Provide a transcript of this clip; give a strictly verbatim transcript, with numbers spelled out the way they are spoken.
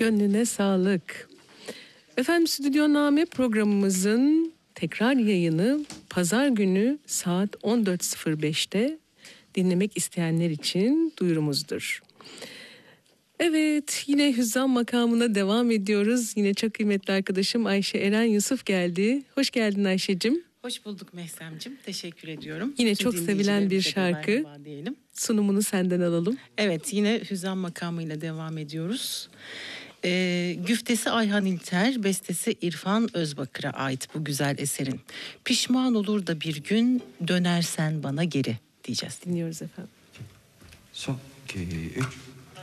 Gönlüne sağlık. Efendim, Stüdyoname programımızın tekrar yayını pazar günü saat on dört sıfır beşte dinlemek isteyenler için duyurumuzdur. Evet, yine Hüzzam makamına devam ediyoruz. Yine çok kıymetli arkadaşım Ayşe Eren Yusuf geldi. Hoş geldin Ayşe'cim. Hoş bulduk Mehsem'cim. Teşekkür ediyorum. Yine Tüm çok sevilen bir şarkı. Diyelim. Sunumunu senden alalım. Evet, yine Hüzzam makamıyla devam ediyoruz. Ee, güftesi Ayhan İlter, bestesi İrfan Özbakır'a ait bu güzel eserin. Pişman olur da bir gün dönersen bana geri diyeceğiz. Dinliyoruz efendim. Son, iki, üç.